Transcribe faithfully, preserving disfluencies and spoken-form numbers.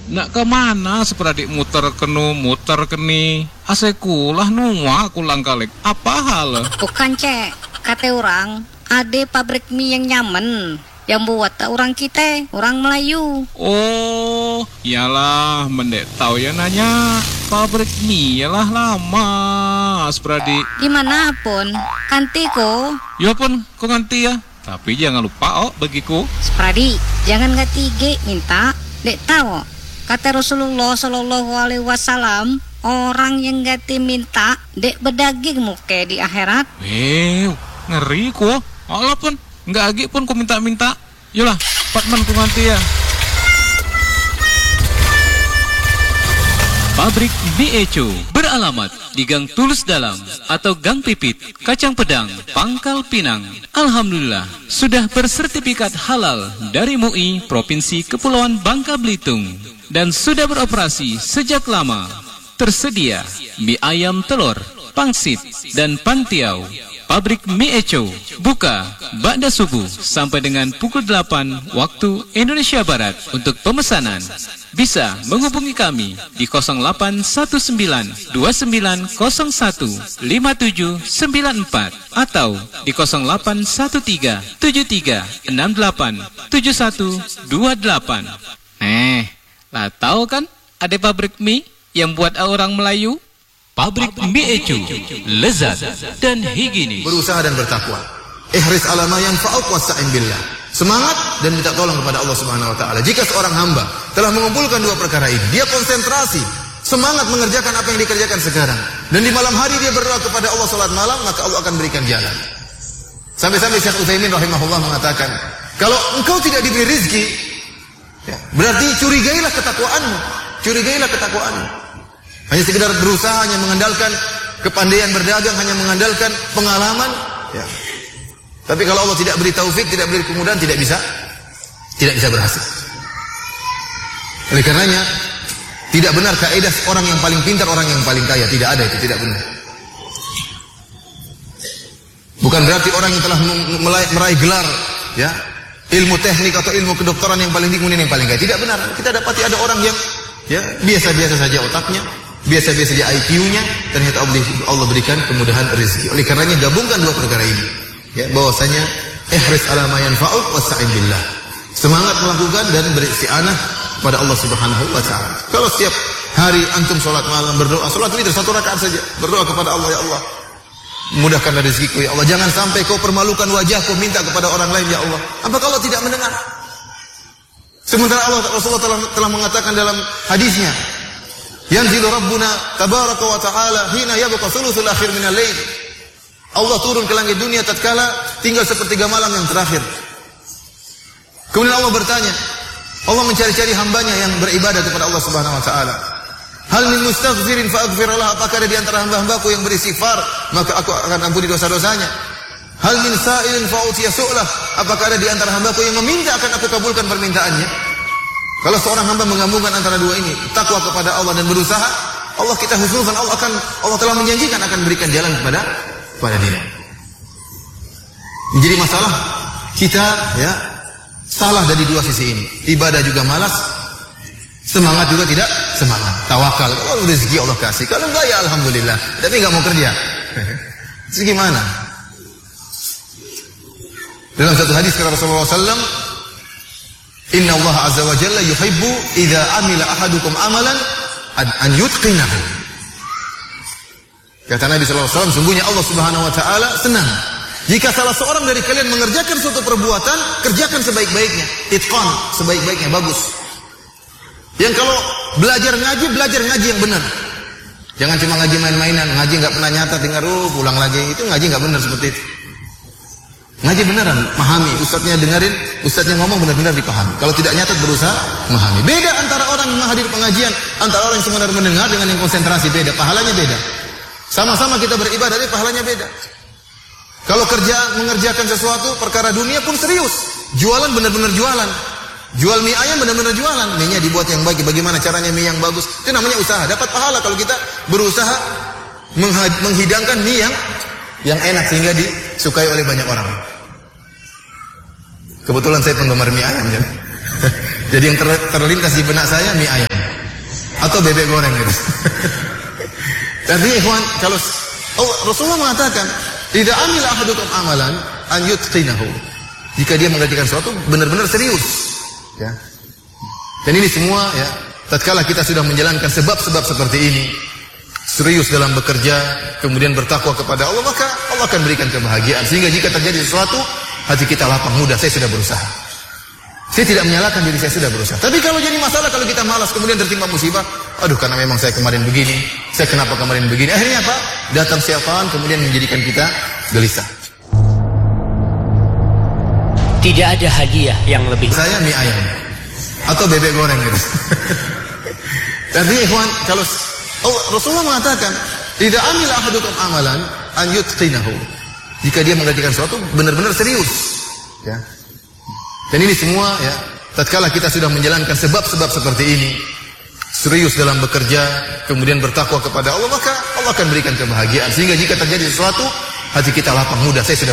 nak kemana seperadik muter kenu muter keni asekulah nuwa kulang kalik apa hal? Bukan cek, kata orang ada pabrik mie yang nyaman yang buat orang kita, orang Melayu. Oh, iyalah, mendek tahu ya nanya. Pabrik mie lah lama, Spradi. Dimanapun, kanti ko. Ya pun, kok nganti ya. Tapi jangan lupa oh bagiku. Spradi, jangan gak tige minta. Dek tahu, kata Rasulullah Shallallahu Alaihi Wasallam, orang yang gak minta, dek berdaging muka di akhirat. Eh, ngeri ko. Allah pun. Nggak agi pun ku minta-minta. Yolah, Patman ku nganti ya. Pabrik Mie Eco beralamat di Gang Tulus Dalam atau Gang Pipit, Kacang Pedang, Pangkal Pinang. Alhamdulillah, sudah bersertifikat halal dari M U I Provinsi Kepulauan Bangka Belitung dan sudah beroperasi sejak lama. Tersedia mie ayam telur, pangsit, dan pantiau. Pabrik Mie Eco buka ba'da subuh sampai dengan pukul delapan waktu Indonesia Barat. Untuk pemesanan bisa menghubungi kami di nol delapan satu sembilan dua sembilan nol satu lima tujuh sembilan empat atau di nol delapan satu tiga tujuh tiga enam delapan tujuh satu dua delapan. Eh, lah tahu kan ada pabrik mie yang buat orang Melayu? Pabrik Mie Eco, lezat dan higienis. Berusaha dan bertakwa. Ihris ala ma yanfa'uk wasta'in billah. Semangat dan minta tolong kepada Allah Subhanahu wa taala. Jika seorang hamba telah mengumpulkan dua perkara ini, dia konsentrasi, semangat mengerjakan apa yang dikerjakan sekarang. Dan di malam hari dia berdoa kepada Allah salat malam, maka Allah akan berikan jalan. Sampai-sampai Syekh Utsaimin rahimahullah mengatakan, kalau engkau tidak diberi rezeki, ya, berarti curigailah ketakwaanmu. Curigailah ketakwaanmu. Hanya sekedar berusaha, hanya mengandalkan kepandaian berdagang, hanya mengandalkan pengalaman, ya. Tapi kalau Allah tidak beri taufik, tidak beri kemudahan, tidak bisa tidak bisa berhasil. Oleh karenanya tidak benar kaidah orang yang paling pintar orang yang paling kaya, tidak ada, itu tidak benar. Bukan berarti orang yang telah meraih gelar, ya, ilmu teknik atau ilmu kedokteran yang paling tinggi yang paling kaya, tidak benar. Kita dapati ada orang yang ya biasa-biasa saja otaknya, biasa-biasa saja I Q-nya, ternyata Allah berikan kemudahan rezeki. Oleh karenanya gabungkan dua perkara ini, ya, bahwasanya ihris ala ma yanfa'uk wasta'in billah. Semangat melakukan dan beristi'anah pada Allah Subhanahu wa taala. Kalau setiap hari antum salat malam berdoa, salat witir satu rakaat saja, berdoa kepada Allah, ya Allah, mudahkanlah rezekiku ya Allah, jangan sampai kau permalukan wajahku, minta kepada orang lain ya Allah. Apa kalau tidak mendengar? Sementara Allah Rasulullah telah, telah mengatakan dalam hadisnya, yanzilu rabbuna tabaraka wa ta'ala hina yabqa thuluthul akhir minal lail. Allah turun ke langit dunia tatkala tinggal sepertiga malam yang terakhir. Kemudian Allah bertanya, Allah mencari-cari hambanya yang beribadah kepada Allah Subhanahu wa taala. Hal min mustaghfirin fa aghfir lahu, apakah ada di antara hamba-hambaku yang beristighfar, maka aku akan ampuni dosa-dosanya. Hal min sa'ilin fa utiya su'lah, apakah ada di antara hambaku yang meminta, akan aku kabulkan permintaannya. Kalau seorang hamba menggabungkan antara dua ini, takwa kepada Allah dan berusaha, Allah kita husnuzan, Allah akan Allah telah menjanjikan akan berikan jalan kepada kepada dia. Jadi masalah kita ya salah dari dua sisi ini. Ibadah juga malas, semangat juga tidak semangat. Tawakal, kalau rezeki Allah kasih, kalau enggak ya alhamdulillah, tapi enggak mau kerja. Terus gimana? Dalam satu hadis kata Rasulullah sallallahu alaihi wasallam, Inna Allah azza wa jalla yuhibbu idza amila ahadukum amalan an yutqinahu. Kata Nabi sallallahu alaihi wasallam, sungguhnya Allah Subhanahu wa taala senang jika salah seorang dari kalian mengerjakan suatu perbuatan, kerjakan sebaik-baiknya, itqan, sebaik-baiknya, bagus. Yang kalau belajar ngaji, belajar ngaji yang benar. Jangan cuma ngaji main-mainan, ngaji enggak pernah nyata, dengar oh pulang lagi, itu ngaji enggak benar seperti itu. Ngaji beneran, pahami, ustadznya dengerin, ustadznya ngomong benar-benar dipahami. Kalau tidak nyata berusaha memahami. Beda antara orang yang menghadiri pengajian, antara orang yang sekedar mendengar dengan yang konsentrasi, beda, pahalanya beda. Sama-sama kita beribadah, tapi pahalanya beda. Kalau kerja mengerjakan sesuatu perkara dunia pun serius, jualan benar-benar jualan. Jual mie ayam benar-benar jualan, mie-nya dibuat yang baik, bagaimana caranya mie yang bagus. Itu namanya usaha, dapat pahala kalau kita berusaha menghidangkan mie yang yang enak sehingga disukai oleh banyak orang. Kebetulan saya penggemar mie ayam, jadi yang ter terlintas di benak saya mie ayam. atau bebek goreng gitu. Jadi ikhwan, kalau oh, Rasulullah mengatakan, "Idza amila ahadukum amalan an yutqinahu." Jika dia mengerjakan sesuatu benar-benar serius, ya. Dan ini semua ya, tatkala kita sudah menjalankan sebab-sebab seperti ini, serius dalam bekerja, kemudian bertakwa kepada Allah, maka Allah akan berikan kebahagiaan. Sehingga jika terjadi sesuatu, hati kita lapang, mudah, saya sudah berusaha. Saya tidak menyalahkan diri saya sudah berusaha. Tapi kalau jadi masalah, kalau kita malas, kemudian tertimpa musibah, aduh karena memang saya kemarin begini, saya kenapa kemarin begini. Akhirnya apa? Datang syaitan, kemudian menjadikan kita gelisah. Tidak ada hadiah yang lebih. Saya mie ayam atau bebek goreng gitu. Jadi ikhwan, kalau oh, Rasulullah mengatakan, "Idza amila ahadukum amalan an yutqinahu." Jika dia mengerjakan sesuatu benar-benar serius, ya. Dan ini semua ya, tatkala kita sudah menjalankan sebab-sebab seperti ini, serius dalam bekerja, kemudian bertakwa kepada Allah, maka Allah akan berikan kebahagiaan. Sehingga jika terjadi sesuatu, hati kita lapang, mudah, saya sudah